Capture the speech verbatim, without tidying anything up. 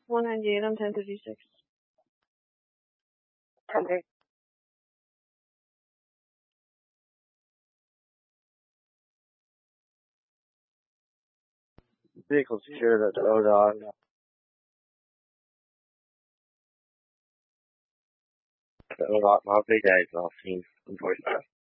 one ninety-eight on ten fifty-six. Okay. Vehicle secured at O D O T. The O D O T, my big eggs off team. Unfortunately.